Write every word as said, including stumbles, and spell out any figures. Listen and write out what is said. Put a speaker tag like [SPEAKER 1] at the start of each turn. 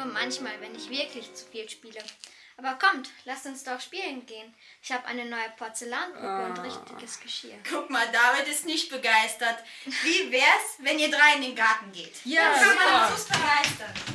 [SPEAKER 1] nur manchmal, wenn ich wirklich zu viel spiele. Aber kommt, lasst uns doch spielen gehen. Ich habe eine neue Porzellanpuppe oh. und richtiges Geschirr.
[SPEAKER 2] Guck mal, David ist nicht begeistert. Wie wär's, wenn ihr drei in den Garten geht?
[SPEAKER 3] Ja,
[SPEAKER 2] dann kann man uns begeistern.